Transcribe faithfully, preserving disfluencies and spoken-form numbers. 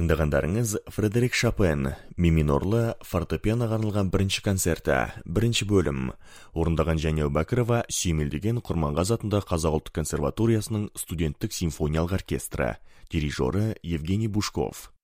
Тыңдағандарыңыз Фредерик Шопен, ми минорлы фортепианоға арналған бірінші концерті, бірінші бөлім. Орындаған Және Әубәкірова сүйемелдеген Құрманғазы атындағы Қазақ ұлттық консерваториясының студенттік симфониялық оркестрі. Дирижері Евгений Бушков.